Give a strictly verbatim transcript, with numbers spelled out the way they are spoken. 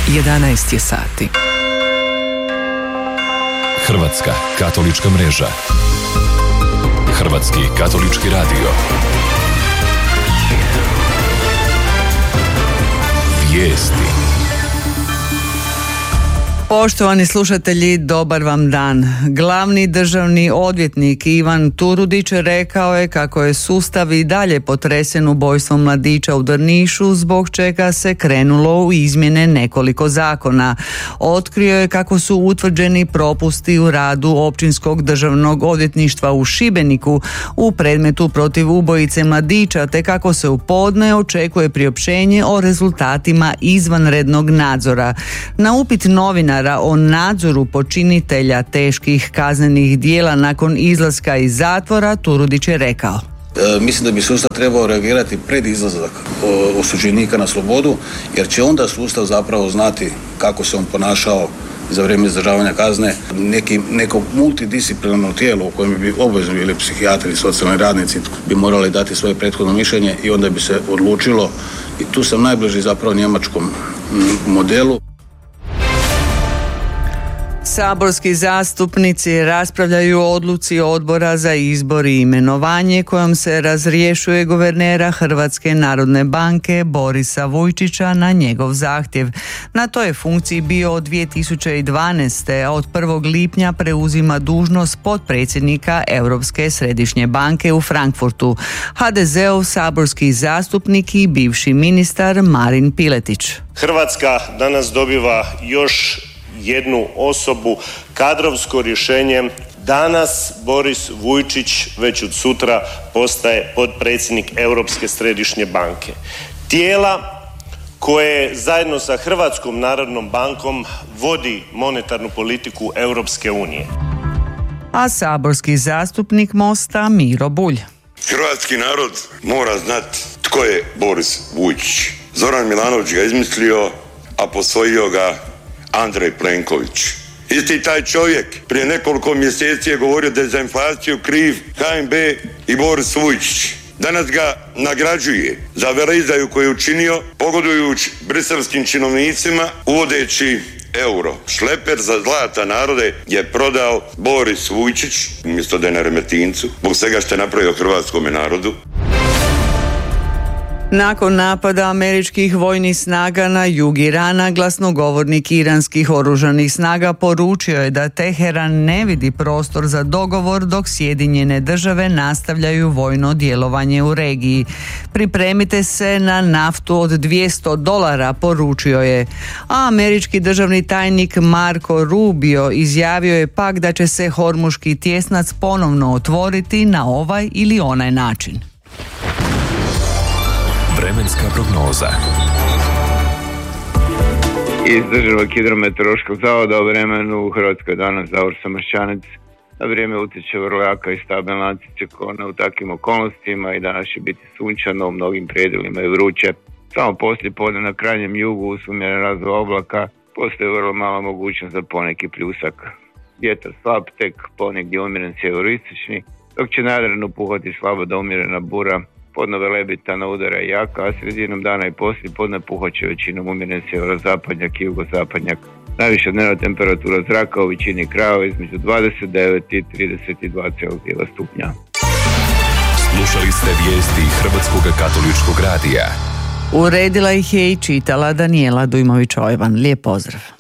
jedanaest je sati. Hrvatska katolička mreža. Hrvatski katolički radio. Vijesti. Poštovani slušatelji, dobar vam dan. Glavni državni odvjetnik Ivan Turudić rekao je kako je sustav i dalje potresen ubojstvom mladića u Drnišu, zbog čega se krenulo u izmjene nekoliko zakona. Otkrio je kako su utvrđeni propusti u radu Općinskog državnog odvjetništva u Šibeniku u predmetu protiv ubojice mladića, te kako se u podne očekuje priopćenje o rezultatima izvanrednog nadzora. Na upit novinara o nadzoru počinitelja teških kaznenih djela nakon izlaska iz zatvora, Turudić je rekao: E, mislim da bi sustav trebao reagirati pred izlazak osuđenika na slobodu, jer će onda sustav zapravo znati kako se on ponašao za vrijeme izdržavanja kazne. Neki, neko multidisciplinarno tijelo u kojem bi obavezno bili psihijatri i socijalni radnici bi morali dati svoje prethodno mišljenje i onda bi se odlučilo, i tu sam najbliži zapravo njemačkom modelu. Saborski zastupnici raspravljaju o odluci Odbora za izbor i imenovanje kojom se razrješuje guvernera Hrvatske narodne banke Borisa Vujčića na njegov zahtjev. Na toj funkciji bio od dvije tisuće dvanaeste. a od prvog lipnja preuzima dužnost potpredsjednika Europske središnje banke u Frankfurtu. ha de zeov saborski zastupnik i bivši ministar Marin Piletić. Hrvatska danas dobiva još jednu osobu, kadrovsko rješenje. Danas Boris Vujčić već od sutra postaje potpredsjednik Europske središnje banke. Tijela koje zajedno sa Hrvatskom narodnom bankom vodi monetarnu politiku Europske unije. A saborski zastupnik Mosta Miro Bulj. Hrvatski narod mora znati tko je Boris Vujčić. Zoran Milanović ga izmislio, a posvojio ga Andrej Plenković. Isti taj čovjek prije nekoliko mjeseci je govorio da je za inflaciju kriv ha en be i Boris Vujčić. Danas ga nagrađuje za veleizdaju koju je učinio, pogodujući briselskim činovnicima, uvodeći euro. Šleper za zlata narode je prodao Boris Vujčić, umjesto da je na Remetincu, zbog svega što je napravio hrvatskome narodu. Nakon napada američkih vojnih snaga na jug Irana, glasnogovornik iranskih oružanih snaga poručio je da Teheran ne vidi prostor za dogovor dok Sjedinjene države nastavljaju vojno djelovanje u regiji. Pripremite se na naftu od dvjesto dolara, poručio je. A američki državni tajnik Marco Rubio izjavio je pak da će se Hormuški tjesnac ponovno otvoriti na ovaj ili onaj način. Vremenska prognoza. Iz Državnog hidrometeorološkog zavoda o vremenu u Hrvatskoj danas Davor Samršćanec. Na vrijeme utječe vrlo jaka i stabilna anticiklona u takvim okolnostima i danas će biti sunčano, u mnogim predjelima i vruće. Samo poslije podne na krajnjem jugu uz umjeren razvoj oblaka postoji vrlo mala mogućnost za poneki pljusak. Vjetar slab, tek ponegdje umjeren sjeveristični, dok će na Jadranu puhati slabo do umjerena bura. Podno velebitana udara je jaka, a sredinom dana i poslije podne puhat će većinom umjeren sjeverozapadnjak i jugozapadnjak. Najviša dnevna temperatura zraka u većini krajeva između dvadeset devet i trideset dva stupnja. Slušali ste vijesti Hrvatskog katoličkog radija. Uredila ih je i čitala Danijela Dujmović-Ojvan. Lijep pozdrav.